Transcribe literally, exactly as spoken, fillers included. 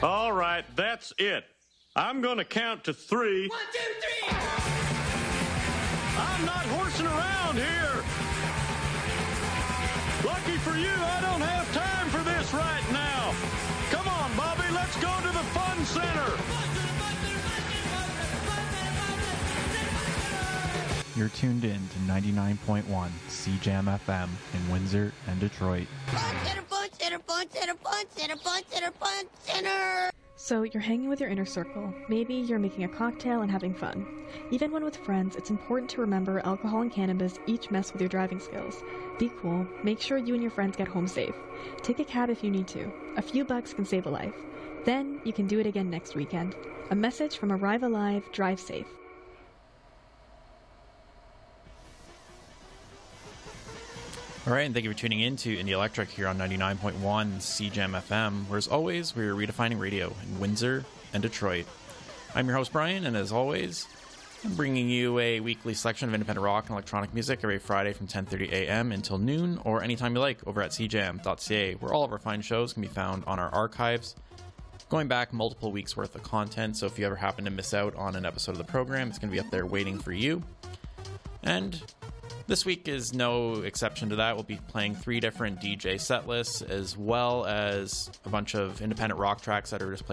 All right, that's it. I'm going to count to three. One, two, three! I'm not horsing around here. Lucky for you, I don't have time for this right now. Come on, Bobby, let's go to the fun center. You're tuned in to ninety-nine point one C J A M F M in Windsor and Detroit. Fun center, fun center, fun center, fun center, fun center, fun center. So you're hanging with your inner circle. Maybe you're making a cocktail and having fun. Even when with friends, it's important to remember alcohol and cannabis each mess with your driving skills. Be cool. Make sure you and your friends get home safe. Take a cab if you need to. A few bucks can save a life. Then you can do it again next weekend. A message from Arrive Alive, Drive Safe. All right, and thank you for tuning in to Indie Electric here on ninety-nine point one C J A M F M, where as always, we're redefining radio in Windsor and Detroit. I'm your host, Brian, and as always, I'm bringing you a weekly selection of independent rock and electronic music every Friday from ten thirty a.m. until noon, or anytime you like, over at c j a m dot c a, where all of our fine shows can be found on our archives, going back multiple weeks worth of content, so if you ever happen to miss out on an episode of the program, it's going to be up there waiting for you. And this week is no exception to that. We'll be playing three different D J set lists, as well as a bunch of independent rock tracks that are just played